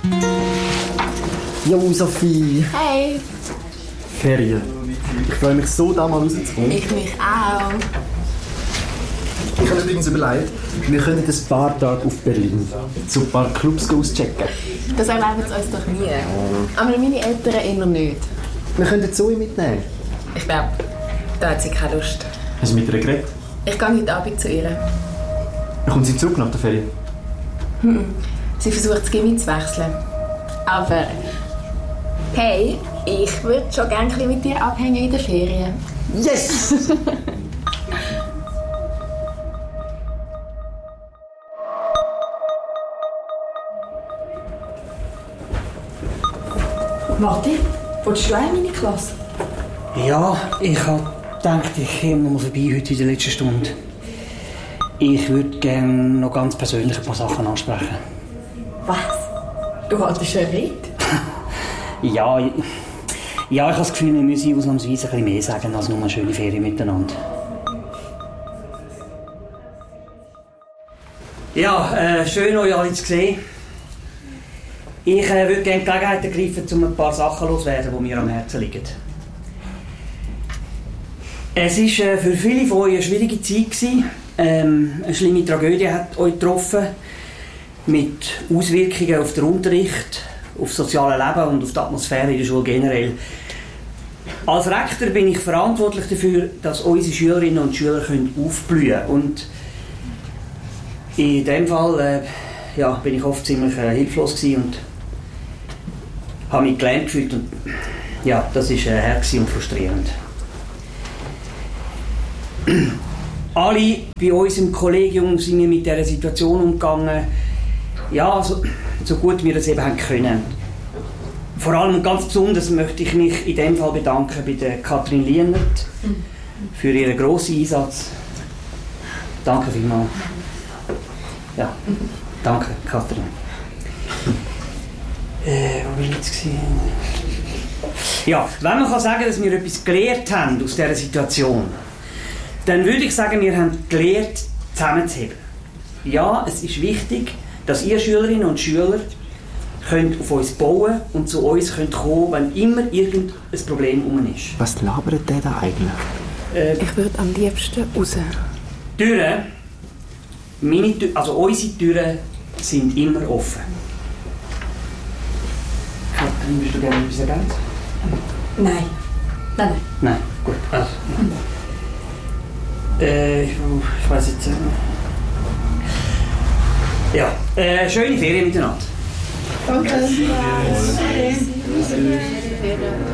Jo, Sophie. Hey. Ferien. Ich freue mich so, da mal rauszukommen. Ich mich auch. Ich habe übrigens überlegt, wir können ein paar Tage auf Berlin zu ein paar Clubs auschecken. Das erlauben sie uns doch nie. Aber meine Eltern eher nicht. Wir können Zoe mitnehmen. Ich glaube, da hat sie keine Lust. Hast du mit ihr geredet? Ich gehe heute Abend zu ihr. Kommt sie zurück nach der Ferien? Sie versucht, das Gimmi zu wechseln. Aber hey, ich würde schon gerne ein bisschen mit dir abhängen in den Ferien. Yes! Matti, willst du auch in meine Klasse? Ja, ich habe gedacht, ich komme noch mal vorbei heute in der letzten Stunde. Ich würde gerne noch ganz persönlich ein paar Sachen ansprechen. Was? Du haltest eine Rede? Ja, ich habe das Gefühl, wir müssen ausnahmsweise ein bisschen mehr sagen als nur eine schöne Ferien miteinander. Ja, schön, euch alle zu sehen. Ich würde gerne die Gelegenheit ergreifen, um ein paar Sachen loszuwerden, die mir am Herzen liegen. Es war für viele von euch eine schwierige Zeit. Eine schlimme Tragödie hat euch getroffen, mit Auswirkungen auf den Unterricht, auf das soziale Leben und auf die Atmosphäre in der Schule generell. Als Rektor bin ich verantwortlich dafür, dass unsere Schülerinnen und Schüler aufblühen können. Und in diesem Fall bin ich oft ziemlich hilflos gewesen und habe mich gelähmt gefühlt. Und, ja, das war hart und frustrierend. Alle bei uns im Kollegium sind wir mit dieser Situation umgegangen, ja, so gut wir das eben haben können. Vor allem und ganz besonders möchte ich mich in diesem Fall bedanken bei der Katrin Lienert für ihren grossen Einsatz. Danke vielmals. Ja, danke, Katrin. Wo bin ich jetzt gewesen? Ja, wenn man sagen kann, dass wir etwas gelernt haben aus dieser Situation, dann würde ich sagen, wir haben gelernt, zusammenzuheben. Ja, es ist wichtig, dass ihr Schülerinnen und Schüler könnt auf uns bauen und zu uns könnt kommen, wenn immer irgendein Problem ist. Was labert der da eigentlich? Ich würde am liebsten raus. Türen, unsere Türen sind immer offen. Katrin, willst du gerne etwas ergänzen? Nein. Nein, gut. Also. Ich weiss jetzt. Ja, schöne Ferien miteinander. Danke. Ferien.